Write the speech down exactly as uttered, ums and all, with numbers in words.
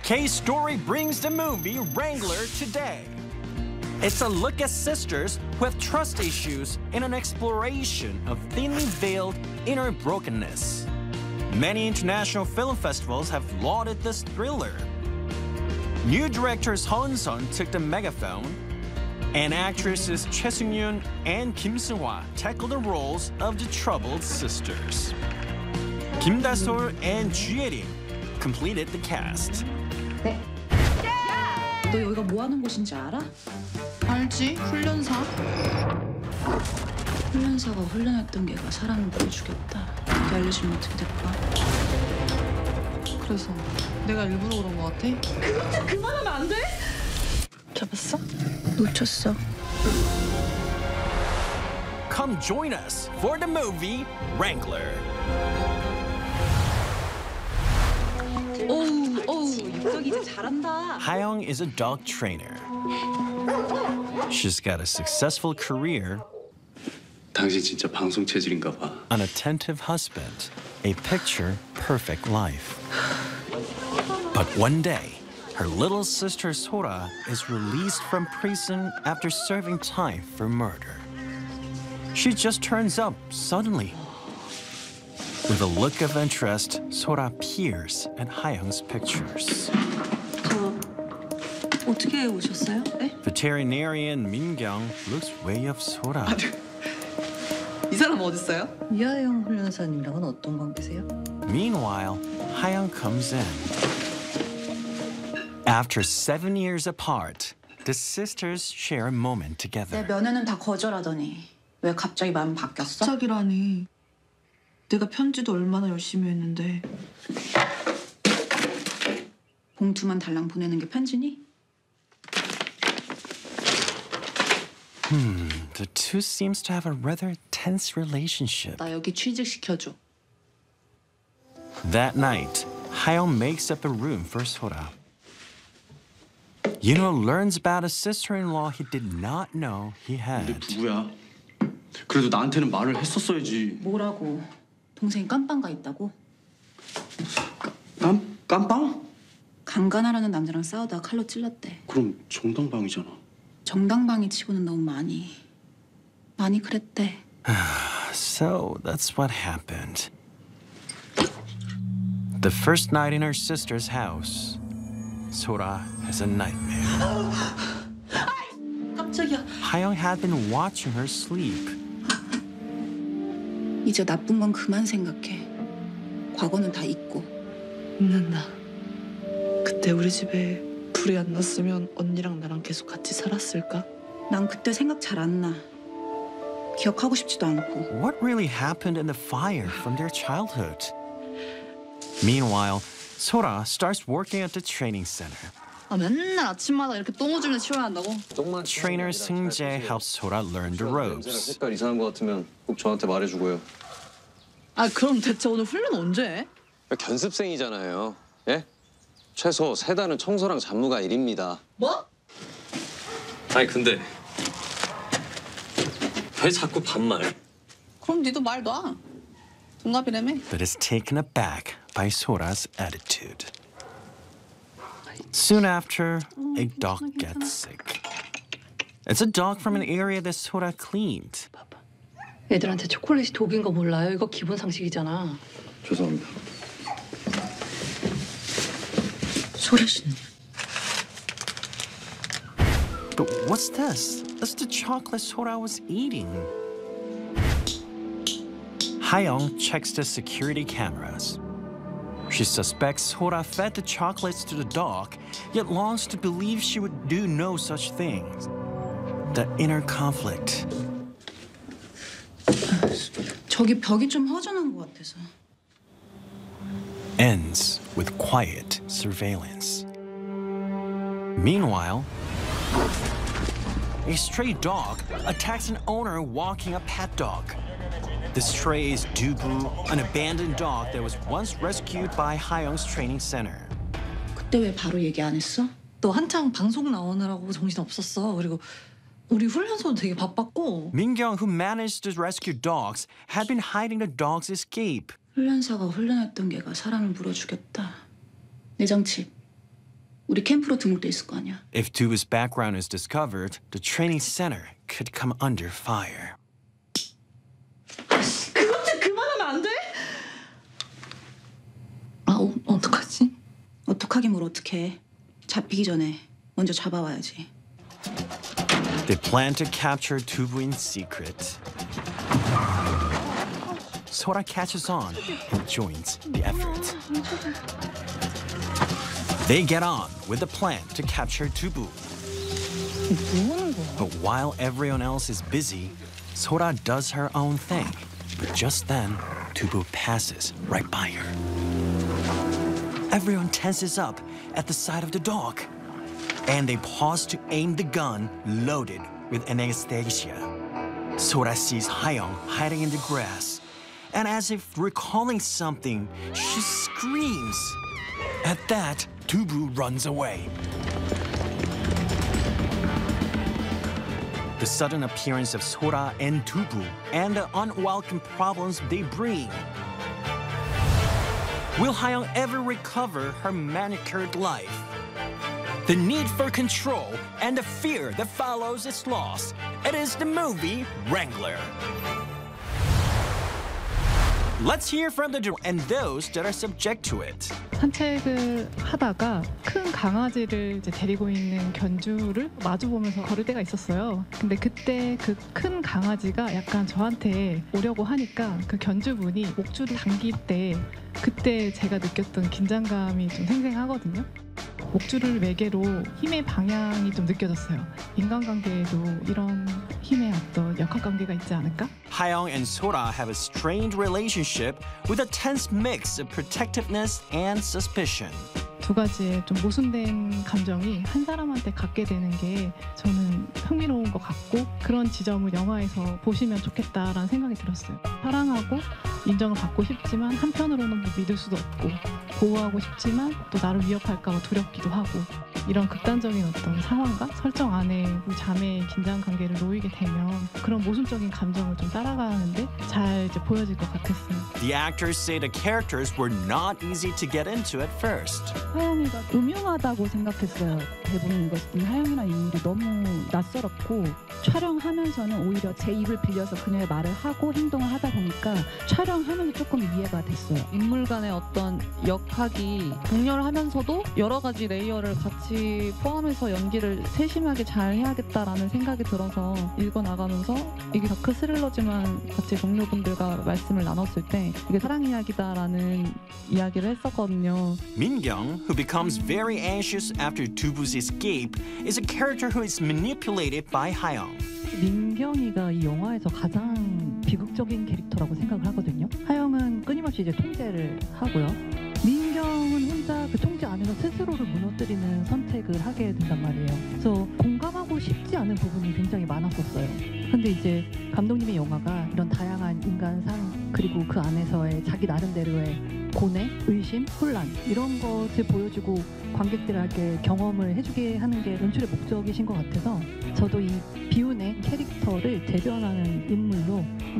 K-Story brings the movie Wrangler today. It's a look at sisters who have trust issues in an exploration of thinly veiled inner brokenness. Many international film festivals have lauded this thriller. New director Seo Eun-sun took the megaphone, and actresses Choi Seung-yoon and Kim Seung-hwa tackled the roles of the troubled sisters. Kim Da-sol and Ju Ye-rim completed the cast. 네. 너 여기가 뭐 하는 곳인지 알아? 알지? 훈련사. 훈련사가 훈련했던 걔가 사람을 물어 죽였다. 이게 알려지면 어떻게 될까? 그래서 내가 일부러 그런 거 같아? 그것 좀 그만하면 안 돼? 잡았어? 놓쳤어. Come join us for the movie Wrangler. 오우, 오우, 육덕이 이제 잘한다. Hae-young is a dog trainer. She's got a successful career, 당신 진짜 방송 체질인가 봐. an attentive husband, a picture-perfect life. But one day, her little sister Sora is released from prison after serving time for murder. She just turns up suddenly. With a look of interest, Sora peers at Hae-young's pictures. 저 어떻게 오셨어요? 네? Veterinarian Min Kyung looks way of Sora. 이 사람 어딨어요? 이하영 훈련사님이랑은 어떤 관계세요? Meanwhile, Hae-young comes in. After seven years apart, the sisters share a moment 내 together. 면회는 다 거절하더니 왜 갑자기 마음 바뀌었어? 갑자기라니. 내가 편지도 얼마나 열심히 했는데. 봉투만 달랑 보내는 게 편지니? Hmm, the two seems to have a rather tense relationship. 나 여기 취직시켜줘. That night, Hae-young makes up a room for Sora. Yunho learns about a sister-in-law he did not know he 근데 had. 누구야? 그래도 나한테는 말을 했었어야지. 뭐라고? 동생이 깜빵가 있다고? 깜 깜빵? 강간하려는 남자랑 싸우다가 칼로 찔렀대. 그럼 정당방이잖아. 정당방위 치고는 너무 많이. 많이 그랬대. So that's what happened. The first night in her sister's house, Sora has a nightmare. 깜짝이야. Hae-young had been watching her sleep. 이제 나쁜 건 그만 생각해. 과거는 다 잊고. 잊는다. 그때 우리 집에 불이 안 났으면 언니랑 나랑 계속 같이 살았을까? 난 그때 생각 잘 안 나. 기억하고 싶지도 않고. What really happened in the fire from their childhood? Meanwhile, Sora starts working at the training center. 아 맨날 아침마다 이렇게 똥 오줌을 치워야 한다고? Trainer Seung-jae helps Sora learn the ropes. 색깔 이상한 것 같으면 꼭 저한테 말해주고요. 아 그럼 대체 오늘 훈련 언제 해? 견습생이잖아요. 예? 최소 세 달은 청소랑 잡무가 일입니다. 뭐? 아니 근데 왜 자꾸 반말? 그럼 니도 말 놔. 동갑이라며? But is taken aback by Sora's attitude. Soon after, a dog gets sick. It's a dog from an area that Sora cleaned. 애들한테 초콜릿이 독인 거 몰라요? 이거 기본 상식이잖아. 죄송합니다. 소리 씨는? But what's this? That's the chocolate Sora was eating. Hae-young checks the security cameras. She suspects Sora fed the chocolates to the dog, yet longs to believe she would do no such thing. The inner conflict. 저기 벽이 좀 허전한 것 같아서. Ends with quiet surveillance. Meanwhile, a stray dog attacks an owner walking a pet dog. The stray is Dubu, an abandoned dog that was once rescued by Hae-young's training center. 그때 왜 바로 얘기 안 했어? 너 한창 방송 나오느라고 정신 없었어. 그리고 우리 훈련소도 되게 바빴고. Min-kyung, who managed to rescue dogs, had been hiding the dog's escape. 훈련사가 훈련했던 걔가 사람을 물어 죽였다. 내장칩. 우리 캠프로 등록돼 있을 거 아니야. If Tubu's background is discovered, the training center could come under fire. 그것 좀 그만하면 안 돼? 아, 어, 어떡하지? 어떡하긴 뭘 어떡해. 잡히기 전에 먼저 잡아와야지. They plan to capture Tubu in secret. Sora catches on and joins the effort. They get on with the plan to capture Tubu. But while everyone else is busy, Sora does her own thing. But just then, Tubu passes right by her. Everyone tenses up at the sight of the dog. And they pause to aim the gun loaded with anesthesia. Sora sees Hayoung hiding in the grass. And as if recalling something, she screams. At that, Tubu runs away. The sudden appearance of Sora and Tubu and the unwelcome problems they bring. Will Hayoung ever recover her manicured life? The need for control and the fear that follows its loss. It is the movie Wrangler. Let's hear from the director and those that are subject to it. 산책을 하다가 큰 강아지를 이제 데리고 있는 견주를 마주보면서 걸을 때가 있었어요. 근데 그때 그 큰 강아지가 약간 저한테 오려고 하니까 그 견주분이 목줄을 당길 때 그때 제가 느꼈던 긴장감이 좀 생생하거든요. 목줄을 매개로 힘의 방향이 좀 느껴졌어요. 인간관계에도 이런 힘의 어떤 역학관계가 있지 않을까? Hayoung and Sora have a strained relationship with a tense mix of protectiveness and suspicion. 두 가지의 좀 모순된 감정이 한 사람한테 갖게 되는 게 저는 흥미로운 것 같고 그런 지점을 영화에서 보시면 좋겠다라는 생각이 들었어요. 사랑하고 인정을 받고 싶지만 한편으로는 뭐 믿을 수도 없고 보호하고 싶지만 또 나를 위협할까 봐 두렵기도 하고 이런 극단적인 어떤 상황과 설정 안에 우리 자매의 긴장 관계를 놓이게 되면 그런 모순적인 감정을 좀 따라가는데 잘 이제 보여질 것 같았어요. The actors say the characters were not easy to get into at first. 하영이가 음흉하다고 생각했어요. 대부분 이것은 하영이라는 인물이 너무 낯설었고 촬영하면서는 오히려 제 입을 빌려서 그녀의 말을 하고 행동을 하다 보니까 촬영하면서 조금 이해가 됐어요. 인물 간의 어떤 역학이 동렬하면서도 여러 가지 레이어를 같이 포함해서 연기를 세심하게 잘 해야겠다라는 생각이 들어서 읽어나가면서 이게 다크 스릴러지만 같이 동료분들과 말씀을 나눴을 때 이게 사랑 이야기다라는 이야기를 했었거든요. Min-kyung, who becomes very anxious after Tubu's escape, is a character who is manipulated by Hayoung. 민경이가 이 영화에서 가장 비극적인 캐릭터라고 생각을 하거든요. 하영은 끊임없이 이제 통제를 하고요. 민경은 혼자 그 통제 안에서 스스로를 무너뜨리는 선택을 하게 된단 말이에요. 그래서 공감하고 싶지 않은 부분이 굉장히 많았었어요. 근데 이제 감독님의 영화가 이런 다양한 인간상 그리고 그 안에서의 자기 나름대로의 고뇌, 의심, 혼란 이런 것을 보여주고 관객들에게 경험을 해주게 하는 게 연출의 목적이신 것 같아서 저도 이 비운의 캐릭터를 대변하는 인물로